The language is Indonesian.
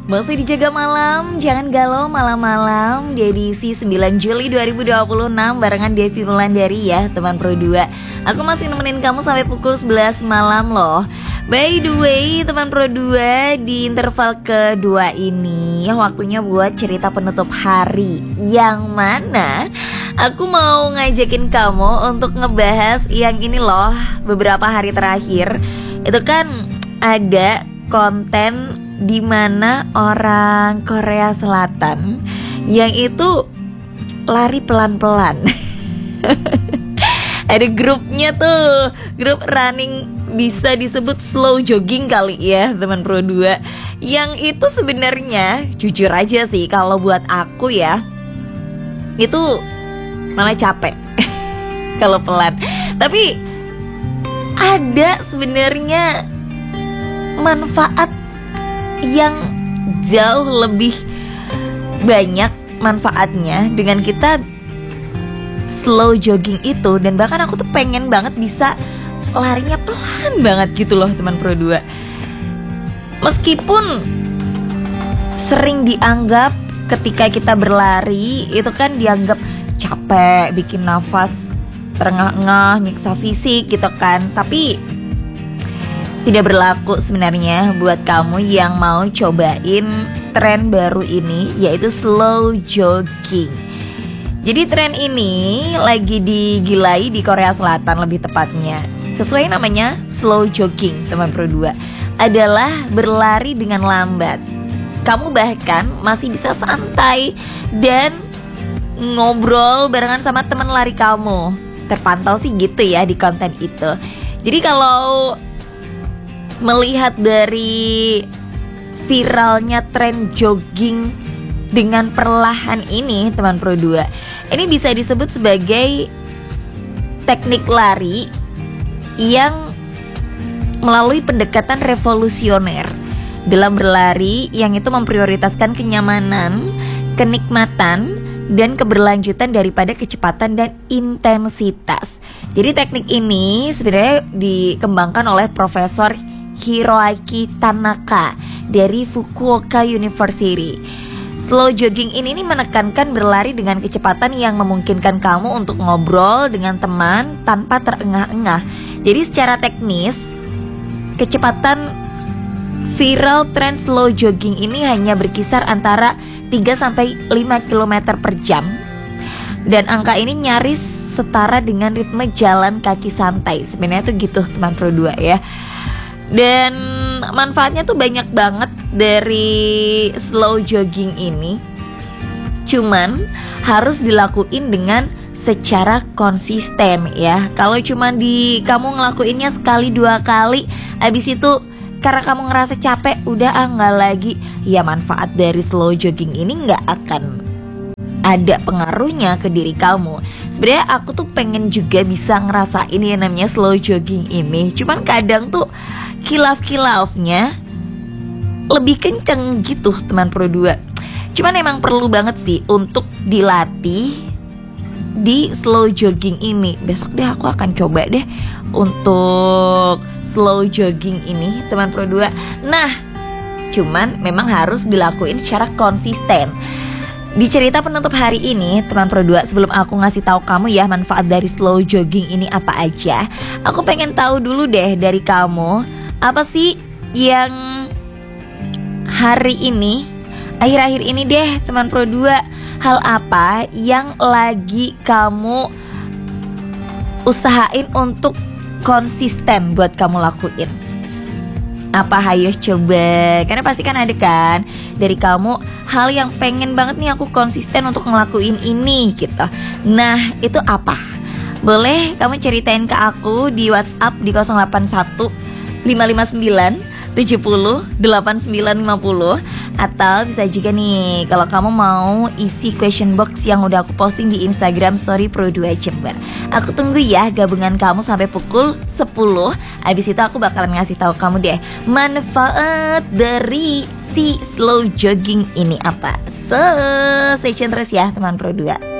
Masih dijaga malam, jangan galau malam-malam di edisi 9 Juli 2026 barengan Devi Wulandari ya teman Pro 2. Aku masih nemenin kamu sampai pukul 11 malam loh. By the way teman Pro 2, di interval kedua ini waktunya buat cerita penutup hari, yang mana aku mau ngajakin kamu untuk ngebahas yang ini loh. Beberapa hari terakhir itu kan ada konten di mana orang Korea Selatan yang itu lari pelan-pelan. Ada grupnya tuh, grup running, bisa disebut slow jogging kali ya teman Pro 2. Yang itu sebenarnya jujur aja sih kalau buat aku ya, itu malah capek kalau pelan. Tapi ada sebenarnya manfaat yang jauh lebih banyak manfaatnya dengan kita slow jogging itu. Dan bahkan aku tuh pengen banget bisa larinya pelan banget gitu loh teman Pro 2. Meskipun sering dianggap ketika kita berlari itu kan dianggap capek, bikin nafas terengah-engah, nyiksa fisik gitu kan. Tapi tidak berlaku sebenarnya buat kamu yang mau cobain tren baru ini, yaitu slow jogging. Jadi tren ini lagi digilai di Korea Selatan lebih tepatnya. Sesuai namanya slow jogging teman Pro 2, adalah berlari dengan lambat. Kamu bahkan masih bisa santai dan ngobrol barengan sama teman lari kamu. Terpantau sih gitu ya di konten itu. Jadi kalau melihat dari viralnya tren jogging dengan perlahan ini teman Pro 2, ini bisa disebut sebagai teknik lari yang melalui pendekatan revolusioner dalam berlari, yang itu memprioritaskan kenyamanan, kenikmatan, dan keberlanjutan daripada kecepatan dan intensitas. Jadi teknik ini sebenarnya dikembangkan oleh Profesor Hiroaki Tanaka dari Fukuoka University. Slow jogging ini menekankan berlari dengan kecepatan yang memungkinkan kamu untuk ngobrol dengan teman tanpa terengah-engah. Jadi secara teknis, kecepatan viral tren slow jogging ini hanya berkisar antara 3-5 km per jam. Dan angka ini nyaris setara dengan ritme jalan kaki santai. Sebenarnya tuh gitu teman Pro 2 ya. Dan manfaatnya tuh banyak banget dari slow jogging ini. Cuman harus dilakuin dengan secara konsisten ya. Kalau cuman kamu ngelakuinnya sekali dua kali, habis itu karena kamu ngerasa capek, udah nggak lagi, ya manfaat dari slow jogging ini nggak akan ada pengaruhnya ke diri kamu. Sebenarnya aku tuh pengen juga bisa ngerasain yang namanya slow jogging ini. Cuman kadang tuh kilaf-kilafnya lebih kenceng gitu teman Pro 2. Cuman emang perlu banget sih untuk dilatih di slow jogging ini. Besok deh aku akan coba deh untuk slow jogging ini teman Pro 2. Nah, cuman memang harus dilakuin secara konsisten. Di cerita penutup hari ini teman Pro 2, sebelum aku ngasih tahu kamu ya manfaat dari slow jogging ini apa aja, aku pengen tahu dulu deh dari kamu, apa sih yang hari ini, akhir-akhir ini deh teman Pro 2, hal apa yang lagi kamu usahain untuk konsisten buat kamu lakuin? Apa, hayo coba. Karena pasti kan ada kan dari kamu hal yang pengen banget nih aku konsisten untuk ngelakuin ini gitu. Nah itu apa? Boleh kamu ceritain ke aku di WhatsApp di 081 559 70 8950. Atau bisa juga nih kalau kamu mau isi question box yang udah aku posting di Instagram Story Pro 2 Jember. Aku tunggu ya gabungan kamu sampai pukul 10. Habis itu aku bakalan ngasih tahu kamu deh manfaat dari si slow jogging ini apa. So, stay tune terus ya teman Pro 2.